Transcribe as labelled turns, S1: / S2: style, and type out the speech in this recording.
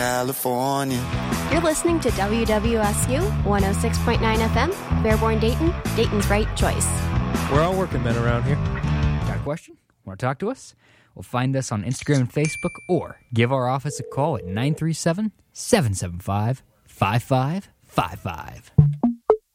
S1: California.
S2: You're listening to WWSU 106.9 FM, Fairborn, Dayton, Dayton's right choice.
S3: We're all working men around here. Got a question? Want to talk to us? Well, find us on Instagram and Facebook, or give our office a call at 937-775-5555.